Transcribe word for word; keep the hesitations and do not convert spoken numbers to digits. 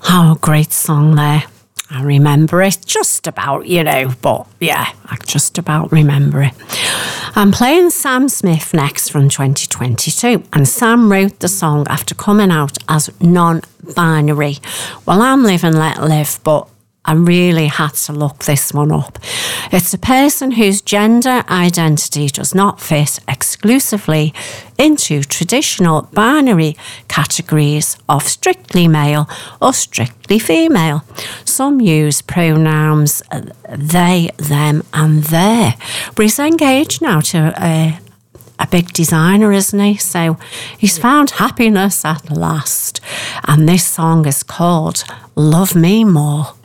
Oh, great song there. I remember it just about, you know, but yeah, I just about remember it. I'm playing Sam Smith next from twenty twenty-two, and Sam wrote the song after coming out as non-binary. Well, I'm live and let live, but I really had to look this one up. It's a person whose gender identity does not fit exclusively into traditional binary categories of strictly male or strictly female. Some use pronouns they, them and their. But he's engaged now to a, a big designer, isn't he? So he's found happiness at last. And this song is called Love Me More.